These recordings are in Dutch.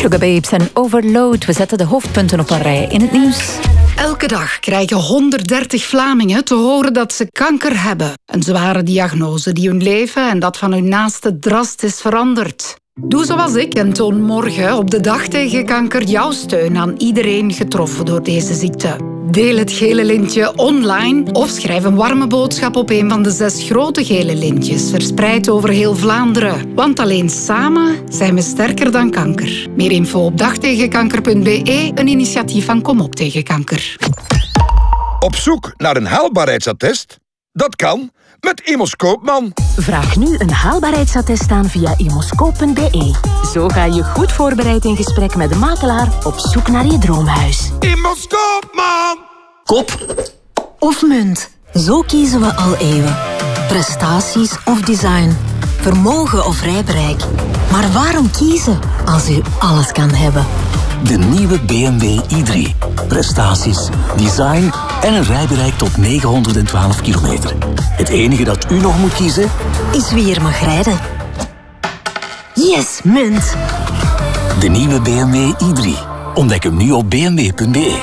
Sugababes en Overload. We zetten de hoofdpunten op een rij in het nieuws. Elke dag krijgen 130 Vlamingen te horen dat ze kanker hebben. Een zware diagnose die hun leven en dat van hun naasten drastisch verandert. Doe zoals ik en toon morgen op de dag tegen kanker jouw steun aan iedereen getroffen door deze ziekte. Deel het gele lintje online of schrijf een warme boodschap op een van de 6 grote gele lintjes verspreid over heel Vlaanderen. Want alleen samen zijn we sterker dan kanker. Meer info op dagtegenkanker.be, een initiatief van Kom op tegen kanker. Op zoek naar een haalbaarheidsattest? Dat kan met Immos Koopman. Vraag nu een haalbaarheidsattest aan via immoscoop.be. Zo ga je goed voorbereid in gesprek met de makelaar op zoek naar je droomhuis. Immos Koopman! Kop of munt? Zo kiezen we al eeuwen. Prestaties of design. Vermogen of rijbereik. Maar waarom kiezen als u alles kan hebben? De nieuwe BMW i3. Prestaties, design en een rijbereik tot 912 kilometer. Het enige dat u nog moet kiezen is wie er mag rijden. Yes, munt. De nieuwe BMW i3. Ontdek hem nu op bmw.be.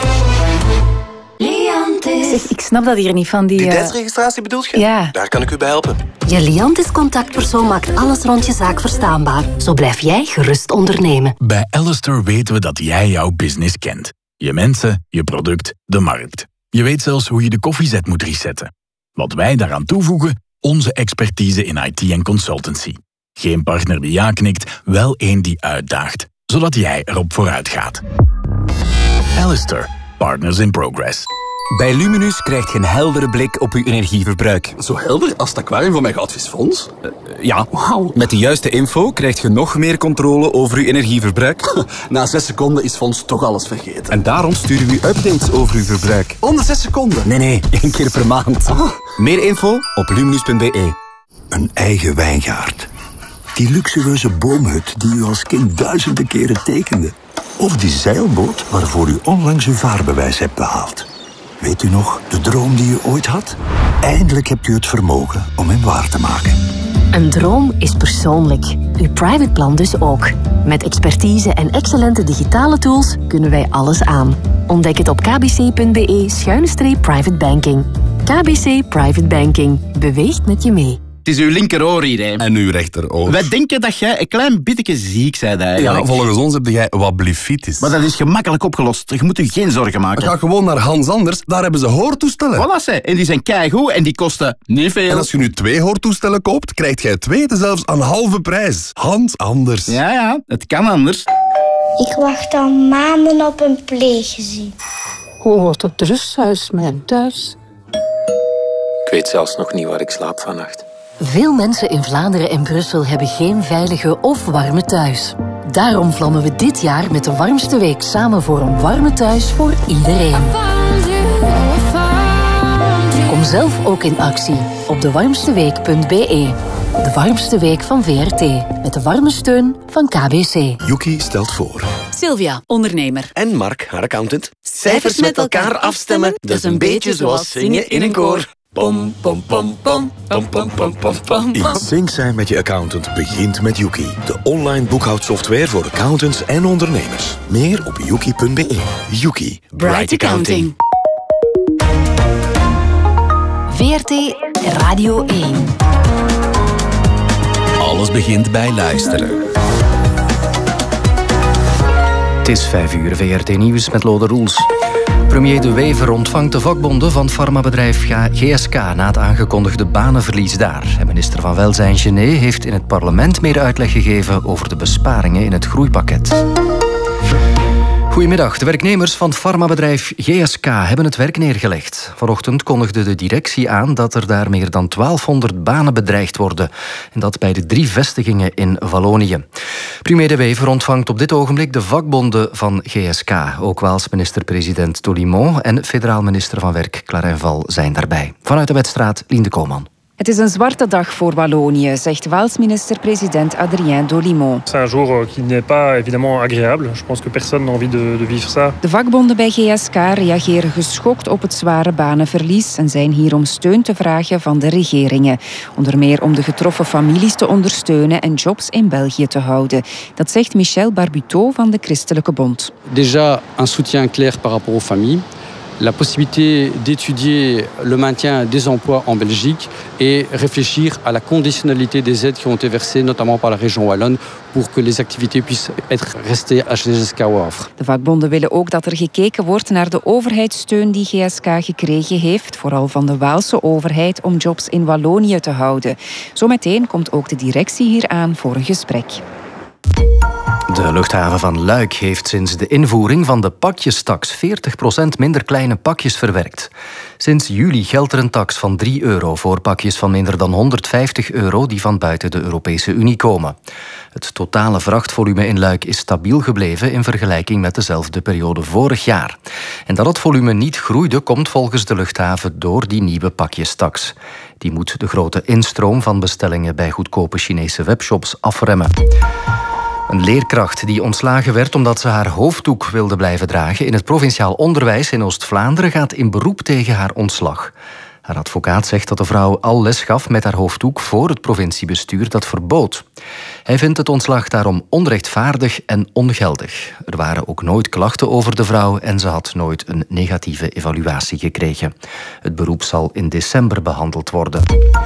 Zeg, ik snap dat hier niet van die... Identiteitsregistratie bedoelt je? Ja. Daar kan ik u bij helpen. Je Liantis-contactpersoon maakt alles rond je zaak verstaanbaar. Zo blijf jij gerust ondernemen. Bij Alistair weten we dat jij jouw business kent. Je mensen, je product, de markt. Je weet zelfs hoe je de koffiezet moet resetten. Wat wij daaraan toevoegen, onze expertise in IT en consultancy. Geen partner die ja knikt, wel één die uitdaagt. Zodat jij erop vooruit gaat. Alistair, Partners in Progress. Bij Luminus krijg je een heldere blik op uw energieverbruik. Zo helder als het aquarium van mijn goudvisfonds? Ja, Wauw. met de juiste info krijg je nog meer controle over uw energieverbruik. Na 6 seconden is Fons toch alles vergeten. En daarom sturen we u updates over uw verbruik. Om de 6 seconden? Nee, 1 keer per maand. Meer info op luminus.be. Een eigen wijngaard. Die luxueuze boomhut die u als kind duizenden keren tekende. Of die zeilboot waarvoor u onlangs uw vaarbewijs hebt behaald. Weet u nog, de droom die u ooit had? Eindelijk hebt u het vermogen om hem waar te maken. Een droom is persoonlijk. Uw private plan dus ook. Met expertise en excellente digitale tools kunnen wij alles aan. Ontdek het op kbc.be/private banking. KBC Private Banking. Beweegt met je mee. Het is uw linkeroor hier, hè. En uw rechteroor. Wij denken dat jij een klein beetje ziek bent eigenlijk. Ja, volgens ons heb jij wat blefitis. Maar dat is gemakkelijk opgelost. Je moet je geen zorgen maken. Ga gewoon naar Hans Anders, daar hebben ze hoortoestellen. Voilà, ze. En die zijn keigoed en die kosten niet veel. En als je nu 2 hoortoestellen koopt, krijg jij 2 zelfs aan halve prijs. Hans Anders. Ja, het kan anders. Ik wacht al maanden op een pleeggezin. Hoe wordt het rusthuis mijn thuis? Ik weet zelfs nog niet waar ik slaap vannacht. Veel mensen in Vlaanderen en Brussel hebben geen veilige of warme thuis. Daarom vlammen we dit jaar met de warmste week samen voor een warme thuis voor iedereen. Kom zelf ook in actie op dewarmsteweek.be. De warmste week van VRT. Met de warme steun van KBC. Yuki stelt voor. Sylvia, ondernemer. En Mark, haar accountant. Cijfers met elkaar afstemmen, dat is een beetje zoals zingen in een koor. Pom, pom, pom, pom, pom, pom, pom, pom, pom. In sync zijn met je accountant begint met Yuki. De online boekhoudsoftware voor accountants en ondernemers. Meer op yuki.be. Yuki. Bright Accounting. VRT Radio 1. Alles begint bij luisteren. Het is 5 uur, VRT Nieuws met Lode Roels. Premier De Wever ontvangt de vakbonden van farmabedrijf GSK na het aangekondigde banenverlies daar. En minister van Welzijn Genet heeft in het parlement meer uitleg gegeven over de besparingen in het groeipakket. Goedemiddag. De werknemers van farmabedrijf GSK hebben het werk neergelegd. Vanochtend kondigde de directie aan dat er daar meer dan 1200 banen bedreigd worden. En dat bij de 3 vestigingen in Wallonië. Premier De Wever ontvangt op dit ogenblik de vakbonden van GSK. Ook Waals minister-president Toulimont en federaal minister van Werk Clarence Val zijn daarbij. Vanuit de Wetstraat, Lien de Koolman. Het is een zwarte dag voor Wallonië, zegt Waals minister-president Adrien Dolimon. C'est un jour qui n'est pas évidemment agréable. Je pense que personne n'a envie de vivre ça. De vakbonden bij GSK reageren geschokt op het zware banenverlies en zijn hier om steun te vragen van de regeringen. Onder meer om de getroffen families te ondersteunen en jobs in België te houden. Dat zegt Michel Barbuteau van de Christelijke Bond. Déjà un soutien clair par rapport aux familles. La possibilité d'étudier le maintien des emplois en Belgique et réfléchir à la conditionnalité des aides qui ont été versées, notamment par la région Wallonne, pour que les activités puissent être restées à GSK Wavre. De vakbonden willen ook dat er gekeken wordt naar de overheidssteun die GSK gekregen heeft, vooral van de Waalse overheid, om jobs in Wallonië te houden. Zometeen komt ook de directie hier aan voor een gesprek. De luchthaven van Luik heeft sinds de invoering van de pakjestaks 40% minder kleine pakjes verwerkt. Sinds juli geldt er een tax van €3 voor pakjes van minder dan €150 die van buiten de Europese Unie komen. Het totale vrachtvolume in Luik is stabiel gebleven in vergelijking met dezelfde periode vorig jaar. En dat het volume niet groeide komt volgens de luchthaven door die nieuwe pakjestaks. Die moet de grote instroom van bestellingen bij goedkope Chinese webshops afremmen. Een leerkracht die ontslagen werd omdat ze haar hoofddoek wilde blijven dragen in het provinciaal onderwijs in Oost-Vlaanderen gaat in beroep tegen haar ontslag. Haar advocaat zegt dat de vrouw al les gaf met haar hoofddoek voor het provinciebestuur dat verbood. Hij vindt het ontslag daarom onrechtvaardig en ongeldig. Er waren ook nooit klachten over de vrouw en ze had nooit een negatieve evaluatie gekregen. Het beroep zal in december behandeld worden.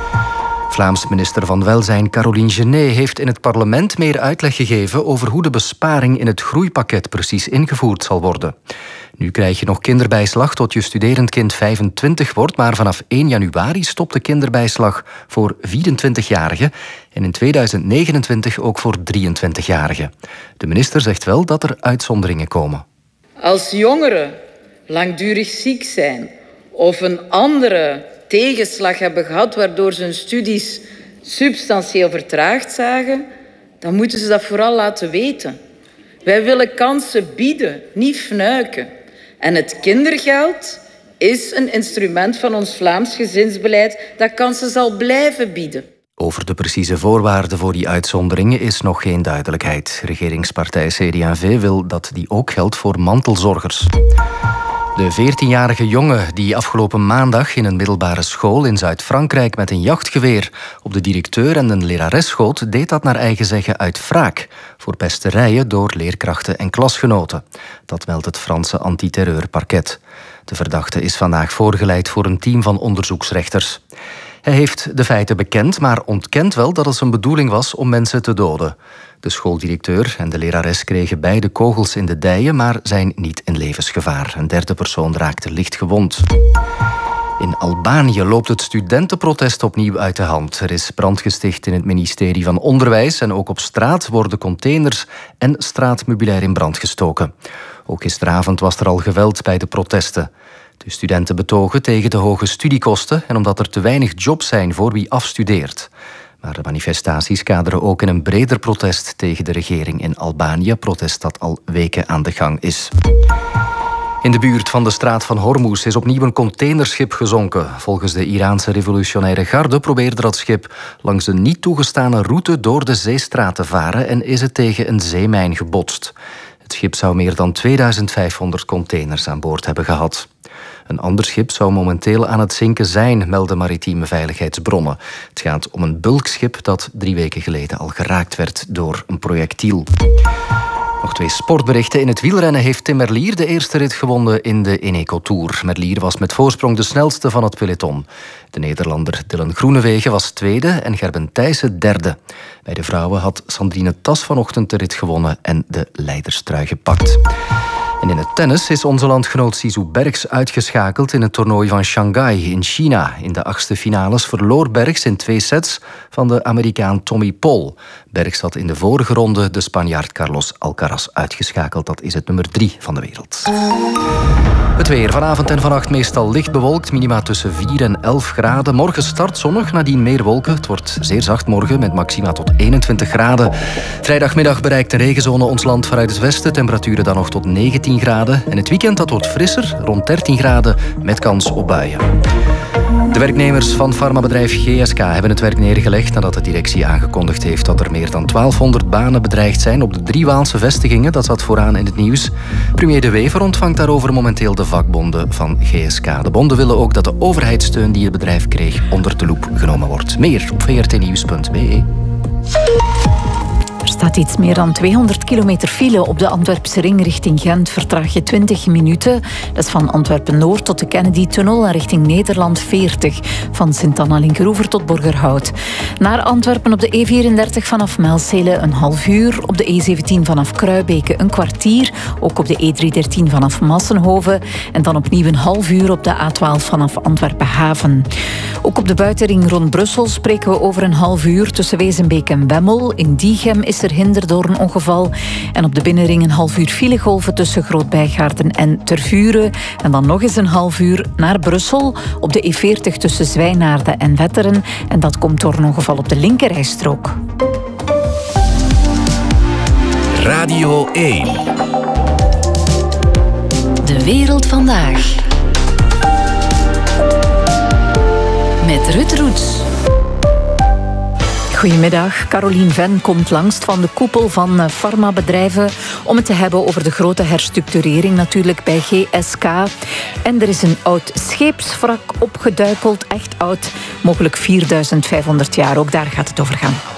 Vlaams minister van Welzijn Caroline Genet heeft in het parlement meer uitleg gegeven over hoe de besparing in het groeipakket precies ingevoerd zal worden. Nu krijg je nog kinderbijslag tot je studerend kind 25 wordt, maar vanaf 1 januari stopt de kinderbijslag voor 24-jarigen en in 2029 ook voor 23-jarigen. De minister zegt wel dat er uitzonderingen komen. Als jongeren langdurig ziek zijn of een andere tegenslag hebben gehad waardoor ze hun studies substantieel vertraagd zagen, dan moeten ze dat vooral laten weten. Wij willen kansen bieden, niet fnuiken. En het kindergeld is een instrument van ons Vlaams gezinsbeleid dat kansen zal blijven bieden. Over de precieze voorwaarden voor die uitzonderingen is nog geen duidelijkheid. Regeringspartij CD&V wil dat die ook geldt voor mantelzorgers. De 14-jarige jongen die afgelopen maandag in een middelbare school in Zuid-Frankrijk met een jachtgeweer op de directeur en een lerares schoot, deed dat naar eigen zeggen uit wraak voor pesterijen door leerkrachten en klasgenoten. Dat meldt het Franse antiterreurparket. De verdachte is vandaag voorgeleid voor een team van onderzoeksrechters. Hij heeft de feiten bekend, maar ontkent wel dat het zijn bedoeling was om mensen te doden. De schooldirecteur en de lerares kregen beide kogels in de dijen, maar zijn niet in levensgevaar. Een derde persoon raakte licht gewond. In Albanië loopt het studentenprotest opnieuw uit de hand. Er is brand gesticht in het ministerie van Onderwijs en ook op straat worden containers en straatmeubilair in brand gestoken. Ook gisteravond was er al geweld bij de protesten. De studenten betogen tegen de hoge studiekosten en omdat er te weinig jobs zijn voor wie afstudeert. Maar de manifestaties kaderen ook in een breder protest tegen de regering in Albanië, protest dat al weken aan de gang is. In de buurt van de straat van Hormuz is opnieuw een containerschip gezonken. Volgens de Iraanse revolutionaire garde probeerde dat schip langs de niet toegestane route door de zeestraat te varen en is het tegen een zeemijn gebotst. Het schip zou meer dan 2500 containers aan boord hebben gehad. Een ander schip zou momenteel aan het zinken zijn, melden maritieme veiligheidsbronnen. Het gaat om een bulkschip dat 3 weken geleden al geraakt werd door een projectiel. Nog 2 sportberichten. In het wielrennen heeft Tim Merlier de eerste rit gewonnen in de Eneco Tour. Merlier was met voorsprong de snelste van het peloton. De Nederlander Dylan Groenewegen was tweede en Gerben Thijssen derde. Bij de vrouwen had Sandrine Tas vanochtend de rit gewonnen en de leiderstrui gepakt. En in het tennis is onze landgenoot Zizou Bergs uitgeschakeld in het toernooi van Shanghai in China. In de 8e finales verloor Bergs in 2 sets van de Amerikaan Tommy Paul. Bergs had in de vorige ronde de Spanjaard Carlos Alcaraz uitgeschakeld. Dat is het nummer 3 van de wereld. Het weer vanavond en vannacht meestal licht bewolkt. Minima tussen 4 en 11 graden. Morgen start zonnig, nadien meer wolken. Het wordt zeer zacht morgen met maxima tot 21 graden. Vrijdagmiddag bereikt de regenzone ons land vanuit het westen. Temperaturen dan nog tot 19 graden. En het weekend dat wordt frisser, rond 13 graden met kans op buien. De werknemers van farmabedrijf GSK hebben het werk neergelegd nadat de directie aangekondigd heeft dat er meer dan 1200 banen bedreigd zijn op de 3 Waalse vestigingen. Dat zat vooraan in het nieuws. Premier De Wever ontvangt daarover momenteel de vakbonden van GSK. De bonden willen ook dat de overheidssteun die het bedrijf kreeg onder de loep genomen wordt. Meer op vrtnieuws.be. Er staat iets meer dan 200 kilometer file op de Antwerpse ring richting Gent. Vertraag je 20 minuten. Dat is van Antwerpen-Noord tot de Kennedy-tunnel en richting Nederland 40. Van Sint-Anna-Linkeroever tot Borgerhout. Naar Antwerpen op de E34 vanaf Melzele een half uur. Op de E17 vanaf Kruibeke een kwartier. Ook op de E313 vanaf Massenhoven. En dan opnieuw een half uur op de A12 vanaf Antwerpen-Haven. Ook op de buitenring rond Brussel spreken we over een half uur tussen Wezenbeek en Bemmel. In Diegem is er hinder door een ongeval. En op de binnenring een half uur filegolven tussen Groot-Bijgaarden en Tervuren. En dan nog eens een half uur naar Brussel op de E40 tussen Zwijnaarden en Wetteren. En dat komt door een ongeval op de linkerrijstrook. Radio 1. De wereld vandaag. Met Ruud Roets. Goedemiddag. Caroline Ven komt langs van de koepel van farmabedrijven om het te hebben over de grote herstructurering natuurlijk bij GSK. En er is een oud scheepswrak opgeduikeld, echt oud, mogelijk 4500 jaar. Ook daar gaat het over gaan.